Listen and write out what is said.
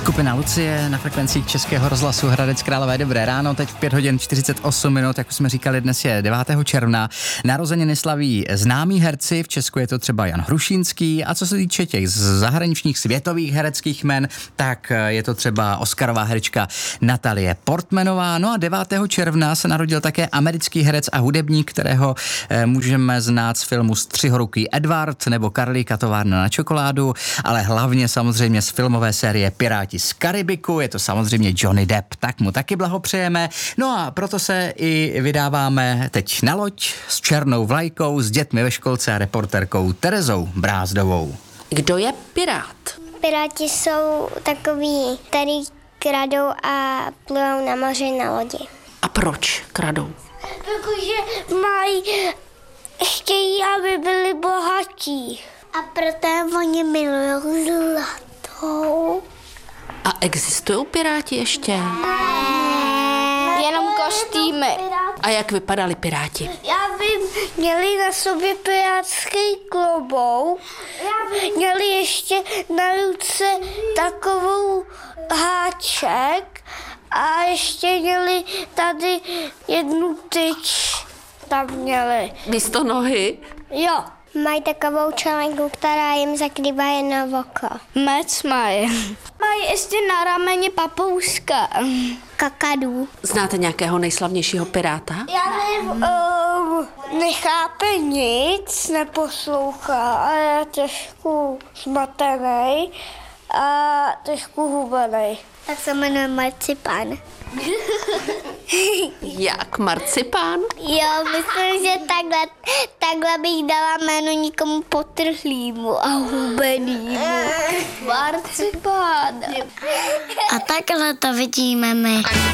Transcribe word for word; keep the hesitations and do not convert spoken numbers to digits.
Skupina Lucie na frekvencích Českého rozhlasu Hradec Králové. Dobré ráno, teď v pět hodin čtyřicet osm minut, jak už jsme říkali, dnes je devátého června. Narozeniny slaví známí herci, v Česku je to třeba Jan Hrušínský, a co se týče těch zahraničních světových hereckých jmen, tak je to třeba oscarová herečka Natalie Portmanová. No a devátého června se narodil také americký herec a hudebník, kterého eh, můžeme znát z filmu Střihoruký Edward nebo Karlíka továrna na čokoládu, ale hlavně samozřejmě z filmové série Piráti z Karibiku, je to samozřejmě Johnny Depp, tak mu taky blahopřejeme. No a proto se i vydáváme teď na loď s černou vlajkou, s dětmi ve školce a reportérkou Terezou Brázdovou. Kdo je pirát? Piráti jsou takový, který kradou a plujou na moři na lodi. A proč kradou? Protože mají, chtějí, aby byli bohatí. A proto oni milují zlatou. A existují piráti ještě? Jenom kostýmy. A jak vypadali piráti? Já vím, měli na sobě pirátský klobouk, měli ještě na ruce takovou háček a ještě měli tady jednu tyč. Tam měli. Místo nohy? Jo. Mají takovou čelenku, která jim zakrývá jedno oko. Mec mají. Mají ještě na rameni papouška. Kakadu. Znáte nějakého nejslavnějšího piráta? Já nevím, um, nechápe nic, neposlouchá a je trošku zmatený a trošku hubený. Tak se jmenuje Marcipán. Jak marcipán? Jo, myslím, že takhle, takhle bych dala jméno nikomu potrhlýmu a hubenýmu. Marcipán. A takhle to vidíme my.